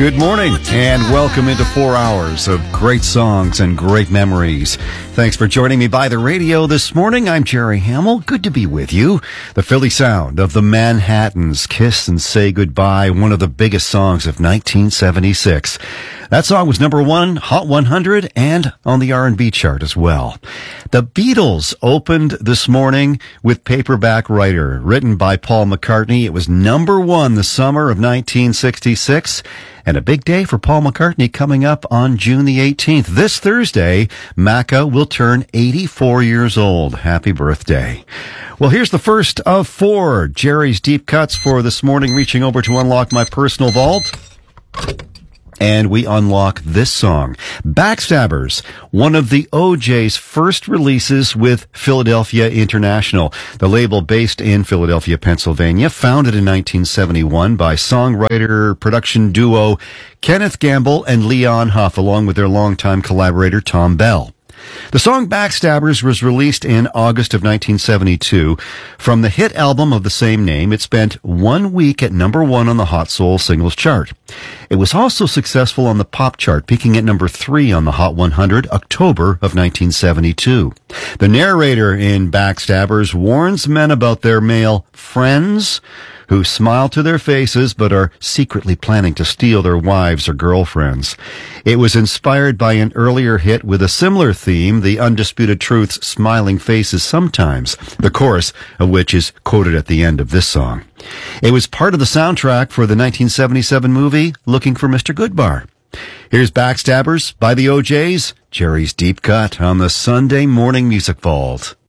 Good morning and welcome into 4 hours of great songs and great memories. Thanks for joining me by the radio this morning. I'm Jerry Hamill. Good to be with you. The Philly sound of the Manhattans, Kiss and Say Goodbye, one of the biggest songs of 1976. That song was number one, Hot 100, and on the R&B chart as well. The Beatles opened this morning with Paperback Writer, written by Paul McCartney. It was number one the summer of 1966. And a big day for Paul McCartney coming up on June the 18th. This Thursday, Macca will turn 84 years old. Happy birthday. Well, here's the first of four Jerry's Deep Cuts for this morning, reaching over to unlock my personal vault. And we unlock this song, Backstabbers, one of the O'Jays' first releases with Philadelphia International, the label based in Philadelphia, Pennsylvania, founded in 1971 by songwriter production duo Kenneth Gamble and Leon Huff, along with their longtime collaborator Tom Bell. The song Backstabbers was released in August of 1972 from the hit album of the same name. It spent 1 week at number one on the Hot Soul Singles chart. It was also successful on the pop chart, peaking at number 3 on the Hot 100, October of 1972. The narrator in Backstabbers warns men about their male friends who smile to their faces but are secretly planning to steal their wives or girlfriends. It was inspired by an earlier hit with a similar theme, The Undisputed Truth's Smiling Faces Sometimes, the chorus of which is quoted at the end of this song. It was part of the soundtrack for the 1977 movie Looking for Mr. Goodbar. Here's Backstabbers by the O'Jays, Jerry's Deep Cut on the Sunday Morning Music Vault.